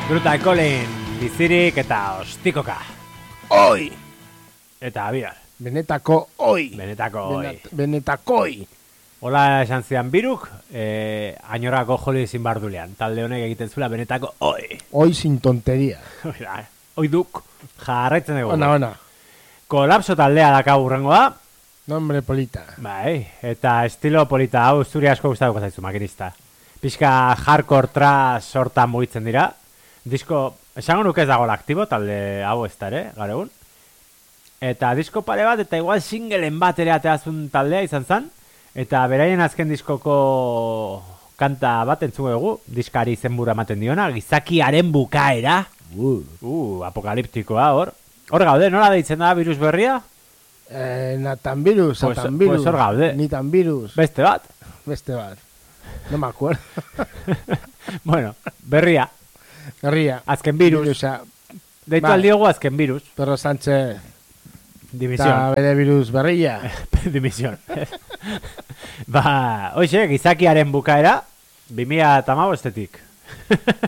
Brutal Colin, bizirik eta ostikoka. Oi! Eta bihar. Benetako oi! Benetakoi. Hola esan zidan biruk, ainorako joli ezin bardulean. Talde honek egiten zuela benetako oi. Oi sin tonteria. Oi duk, jarraitzen dugu. Ona. Kolapso taldea daka urrengoa. Nombre polita. Bai, eta estilo polita hau zuri asko gustatuko zaizu makinista. Pixka hardcore trash sortan mugitzen dira. Disko, esango nuke ez dagoela aktibo talde hau ez da ere, gaur egun. Eta disko pare bat, eta igual singleen bat ere ateazun taldea izan zen. Eta beraien azken diskoko kanta bat entzuko dugu, diskari izenbura ematen diona, gizakiaren bukaera. Apokaliptikoa hor. Hor gaude, nola deitzen da virus berria? Natanvirus, atanvirus. Pues hor gaude. Nitanvirus. Beste bat. No me acuerdo. Bueno, berria. Berria. Azken virus. Deitu aldiogu azken virus. Perro Sánchez. Dimisión. Eta bere virus berria. Dimisión. Hoxe, gizakiaren bukaera, 2015-etik.